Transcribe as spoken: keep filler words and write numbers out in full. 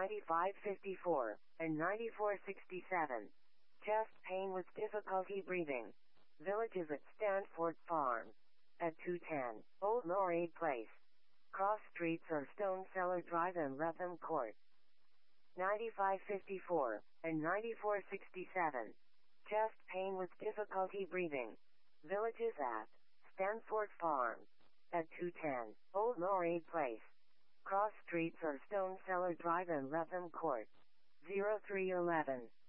ninety-five fifty-four, and ninety-four sixty-seven. Chest pain with difficulty breathing. Villages at Stanford Farm. At two ten, Old Norade Place. Cross Streets or Stone Cellar Drive and Retham Court. ninety-five fifty-four, and ninety-four sixty-seven. Chest pain with difficulty breathing. Villages at Stanford Farm. At two ten, Old Norade Place. Cross Streets or Stone Cellar Drive and Retham Court. zero three eleven.